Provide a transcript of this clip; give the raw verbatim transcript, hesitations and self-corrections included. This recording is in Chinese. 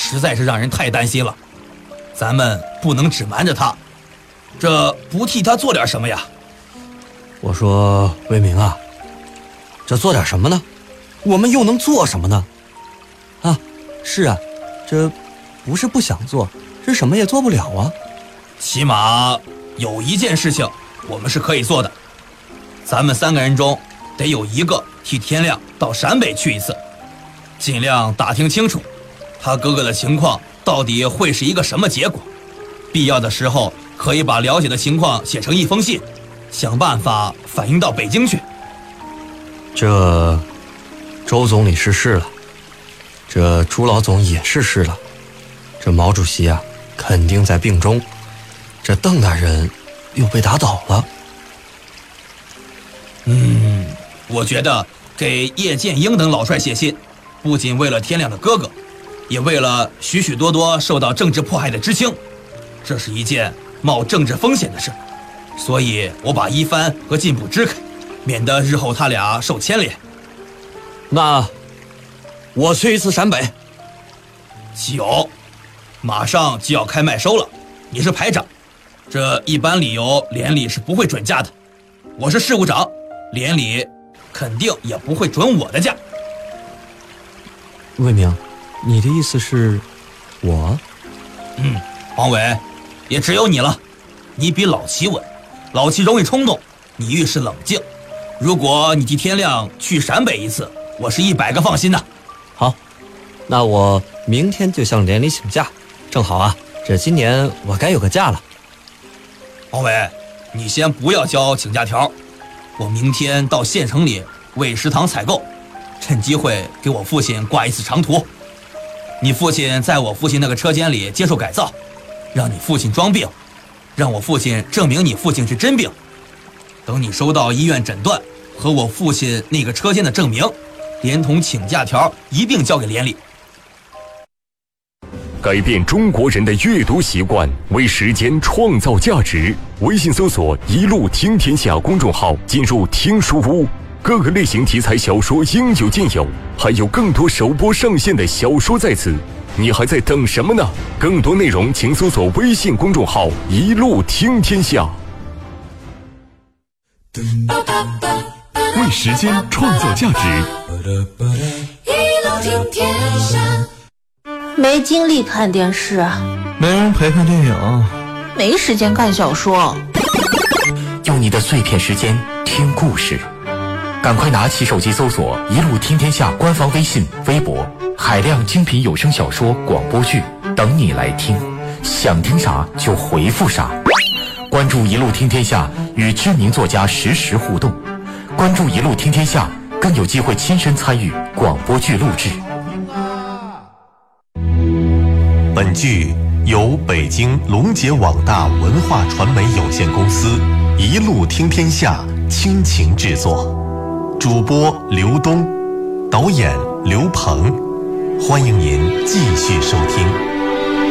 实在是让人太担心了。咱们不能只瞒着他，这不替他做点什么呀？ 我说魏明啊，这做点什么呢？我们又能做什么呢？啊，是啊，这不是不想做，是什么也做不了啊。 起码有一件事情我们是可以做的，咱们三个人中得有一个替天亮到陕北去一次，尽量打听清楚他哥哥的情况到底会是一个什么结果。必要的时候可以把了解的情况写成一封信，想办法反映到北京去。 这周总理逝世了，这朱老总也逝世了，这毛主席啊肯定在病中，这邓大人又被打倒了。 嗯，我觉得给叶剑英等老帅写信，不仅为了天亮的哥哥，也为了许许多多受到政治迫害的知青，这是一件冒政治风险的事，所以我把一帆和进步支开，免得日后他俩受牵连。 那我去一次陕北。 酒马上就要开麦收了，你是排长，这一般理由连里是不会准假的，我是事务长，连里肯定也不会准我的假。 魏明，你的意思是我？ 嗯，黄伟，也只有你了。你比老齐稳，老齐容易冲动，你遇事冷静。如果你替天亮去陕北一次，我是一百个放心的。 好，那我明天就向连里请假，正好啊，这今年我该有个假了。 黄伟，你先不要交请假条，我明天到县城里为食堂采购，趁机会给我父亲挂一次长途。你父亲在我父亲那个车间里接受改造，让你父亲装病，让我父亲证明你父亲是真病。等你收到医院诊断和我父亲那个车间的证明，连同请假条一并交给连里。 改变中国人的阅读习惯，为时间创造价值。微信搜索“一路听天下”公众号，进入听书屋，各个类型题材小说应有尽有，还有更多首播上线的小说在此，你还在等什么呢？更多内容请搜索微信公众号“一路听天下”。为时间创造价值， 一路听天下。没精力看电视， 没人陪看电影， 没时间看小说。 用你的碎片时间听故事，赶快拿起手机搜索一路听天下官方微信微博，海量精品有声小说广播剧等你来听，想听啥就回复啥。关注一路听天下，与知名作家实时互动，关注一路听天下，更有机会亲身参与广播剧录制。 本剧由北京龙杰网大文化传媒有限公司一路听天下倾情制作，主播刘东，导演刘鹏，欢迎您继续收听。